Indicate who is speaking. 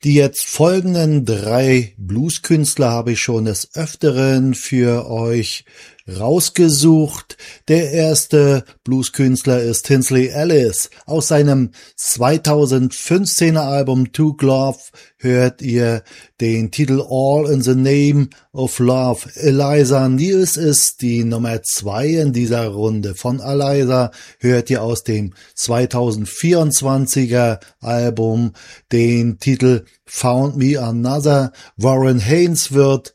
Speaker 1: Die jetzt folgenden 3 Blueskünstler habe ich schon des Öfteren für euch rausgesucht. Der erste Blueskünstler ist Tinsley Ellis. Aus seinem 2015er Album To Glove hört ihr den Titel All in the Name of Love. Eliza Niels ist die Nummer 2 in dieser Runde. Von Eliza hört ihr aus dem 2024er Album den Titel Found Me Another. Warren Haynes wird